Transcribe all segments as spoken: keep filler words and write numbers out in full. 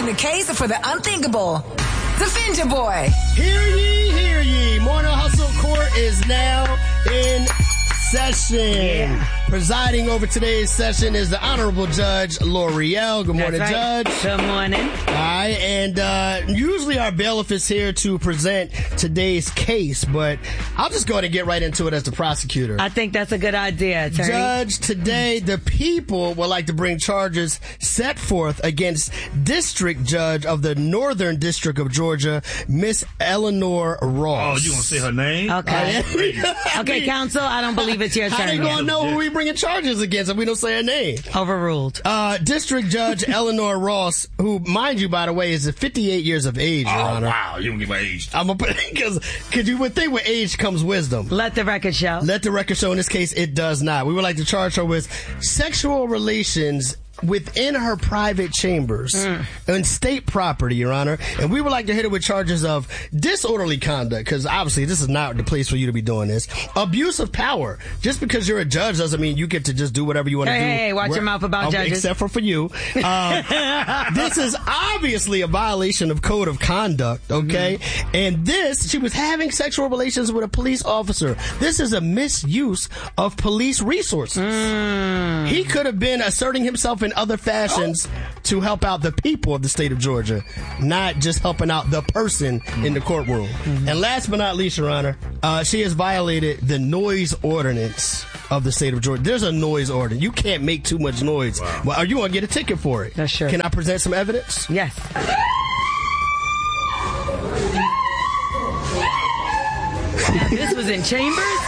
the case for the unthinkable. Defend your boy. Hear ye, hear ye. Morning Hustle Court is now in session. Yeah. Presiding over today's session is the Honorable Judge L'Oreal. Good morning, That's right. Judge. Good morning. All right, and uh, usually our bailiff is here to present today's case, but I'll just go ahead and get right into it as the prosecutor. I think that's a good idea, attorney. Judge, today the people would like to bring charges set forth against District Judge of the Northern District of Georgia, Miss Eleanor Ross. Oh, you gonna say her name? Okay. I Okay, mean, counsel, I don't believe it's your How they turn gonna yet. know who we bringing charges against if we don't say her name? Overruled. Uh, District Judge Eleanor Ross, who, mind you, by the way, is fifty-eight years of age, Your Oh, Honor. wow. You don't get my age. I'm gonna put because because you would think with age comes wisdom. Let the record show. Let the record show in this case it does not. We would like to charge her with sexual relations within her private chambers Mm. and state property, Your Honor. And we would like to hit her with charges of disorderly conduct, because obviously this is not the place for you to be doing this. Abuse of power. Just because you're a judge doesn't mean you get to just do whatever you want to Hey, do. hey, watch Where- your mouth about Oh, judges. Except for for you. Uh, this is obviously a violation of code of conduct, okay? Mm-hmm. And this, she was having sexual relations with a police officer. This is a misuse of police resources. Mm. He could have been asserting himself in other fashions to help out the people of the state of Georgia, not just helping out the person in the courtroom. Mm-hmm. And last but not least, Your Honor, uh, she has violated the noise ordinance of the state of Georgia. There's a noise ordinance. You can't make too much noise. Wow. Well, are you going to get a ticket for it? That's sure. Can I present some evidence? Yes. This was in chambers?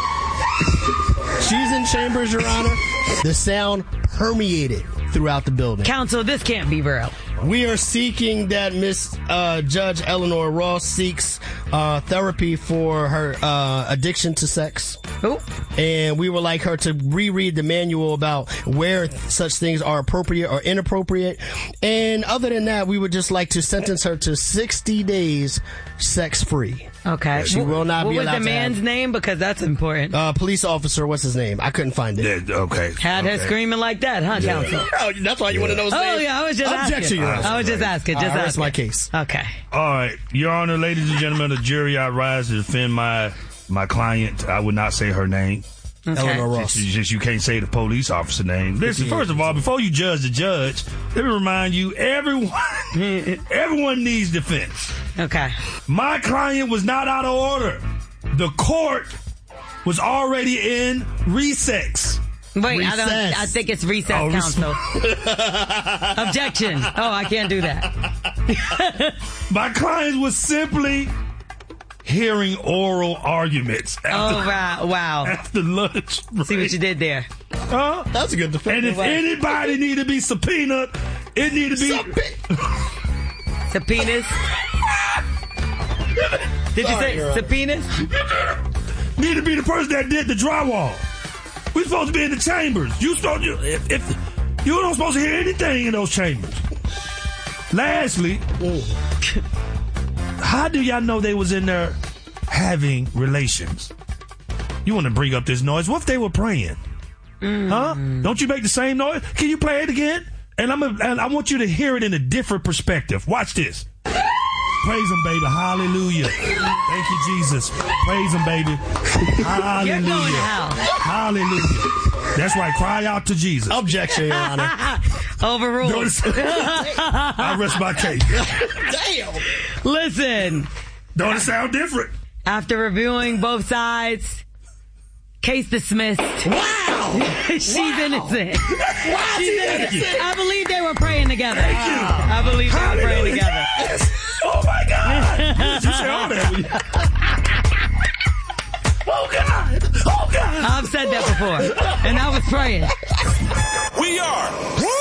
She's in chambers, Your Honor. The sound permeated throughout the building. Counsel, this can't be real. We are seeking that Miss uh, Judge Eleanor Ross seeks uh, therapy for her uh, addiction to sex. Ooh. And we would like her to reread the manual about where th- such things are appropriate or inappropriate. And other than that, we would just like to sentence her to sixty days sex-free. Okay. She will not what be was allowed the to man's have- name? Because that's important. Uh, police officer, what's his name? I couldn't find it. Yeah, okay. Had her okay. screaming like that, huh, Yeah. counsel? Oh, that's why you want to know his name? Oh, yeah, I was just Objection, asking. Your Honor. I was just asking. Just All right, that's asking. my case. Okay. All right. Your Honor, ladies and gentlemen of the jury, I rise to defend my my client. I would not say her name. Okay. Eleanor Ross. Just, just you can't say the police officer name. Listen, first of all, before you judge the judge, let me remind you, everyone, everyone needs defense. Okay. My client was not out of order. The court was already in recess. Wait, I don't. Recess. I think it's recess, Oh, rec- counsel. Objection. Oh, I can't do that. My client was simply hearing oral arguments Oh, after, wow. Wow. after lunch break. See what you did there. Huh? That's a good defense. And if anybody need to be subpoenaed, it need to be... Subpoenas. Did you Sorry, say Your Honor. subpoenas? need to be the person that did the drywall. We supposed to be in the chambers. You supposed to, if, if you don't supposed to hear anything in those chambers. Lastly, how do y'all know they was in there having relations? You want to bring up this noise? What if they were praying? Mm. Huh? Don't you make the same noise? Can you play it again? And I'm a, and I want you to hear it in a different perspective. Watch this. Praise him, baby. Hallelujah. Thank you, Jesus. Praise him, baby. Hallelujah. You're going to hell. Hallelujah. That's right. Cry out to Jesus. Objection, Your Honor. Overruled. Notice- I rest my case. Damn. Listen, Don't it sound different? after reviewing both sides, case dismissed. Wow. She's Wow. innocent. Wow, She's she's innocent. innocent. I believe they were praying together. Thank you. I believe they were praying Hallelujah. together. Yes. Oh, my God. You say all that. when you- Oh, God. Oh, God. I've said that before, and I was praying. We are